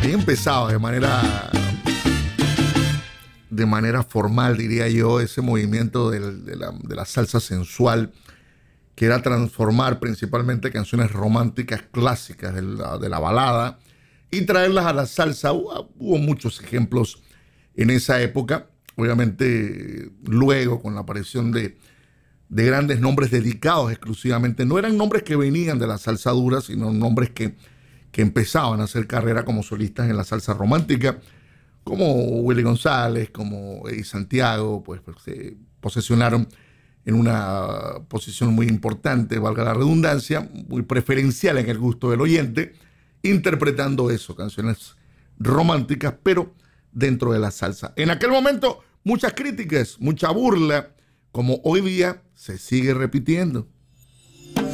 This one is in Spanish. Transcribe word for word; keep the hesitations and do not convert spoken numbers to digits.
Ahí empezaba de manera, de manera formal, diría yo, ese movimiento del- de, la, de la salsa sensual, que era transformar principalmente canciones románticas clásicas de la, de la balada y traerlas a la salsa. Hubo, hubo muchos ejemplos en esa época. Obviamente, luego, con la aparición de, de grandes nombres dedicados exclusivamente, no eran nombres que venían de la salsa dura, sino nombres que, que empezaban a hacer carrera como solistas en la salsa romántica, como Willy González, como Eddie Santiago, pues, pues se posesionaron en una posición muy importante, valga la redundancia, muy preferencial en el gusto del oyente, interpretando eso, canciones románticas, pero dentro de la salsa. En aquel momento, muchas críticas, mucha burla, como hoy día se sigue repitiendo.